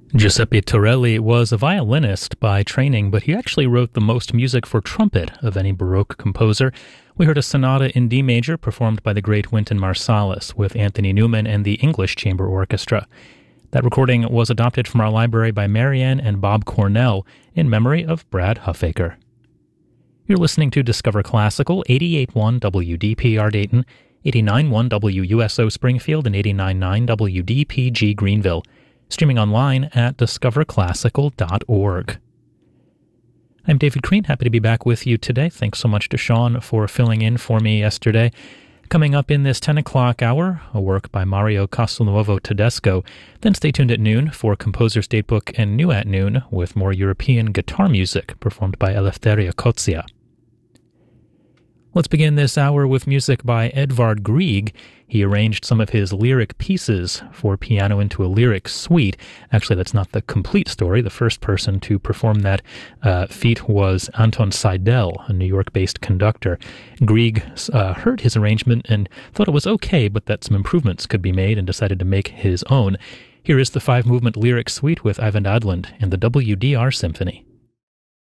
Giuseppe Torelli was a violinist by training, but he actually wrote the most music for trumpet of any Baroque composer. We heard a sonata in D major performed by the great Wynton Marsalis with Anthony Newman and the English Chamber Orchestra. That recording was adopted from our library by Marianne and Bob Cornell in memory of Brad Huffaker. You're listening to Discover Classical, 88.1 WDPR Dayton, 89.1 WUSO Springfield, and 89.9 WDPG Greenville. Streaming online at discoverclassical.org. I'm David Crean, happy to be back with you today. Thanks so much to Sean for filling in for me yesterday. Coming up in this 10 o'clock hour, a work by Mario Castelnuovo Tedesco. Then stay tuned at noon for Composer's Datebook and New at Noon with more European guitar music performed by Eleftheria Kotzia. Let's begin this hour with music by Edvard Grieg. He arranged some of his lyric pieces for piano into a lyric suite. Actually, that's not the complete story. The first person to perform that feat was Anton Seidel, a New York-based conductor. Grieg heard his arrangement and thought it was okay, but that some improvements could be made and decided to make his own. Here is the 5-movement lyric suite with Ivan Adland and the WDR Symphony.